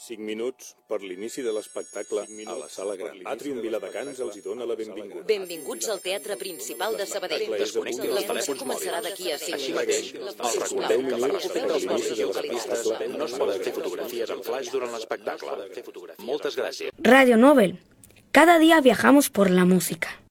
5 minuts per l'inici de l'espectacle a la Sala Gran. Atrium Viladecans els hi dona la benvinguda. Benvinguts al Teatre Principal de Sabadell. Desconnectin els telèfons començarà mòbils. d'aquí a 5 Així minuts. mateix, els recordeu que per respecte als nostres localistes no es poden fer fotografies en flash durant l'espectacle. Moltes gràcies. Radio Nobel. Cada día viajamos por la música.